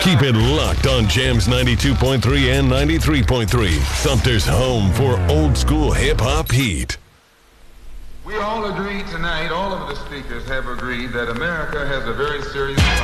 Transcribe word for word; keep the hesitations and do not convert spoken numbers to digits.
Keep it locked on Jams ninety-two point three and ninety-three point three. Sumter's home for old school hip-hop heat. We all agree tonight, all of the speakers have agreed that America has a very serious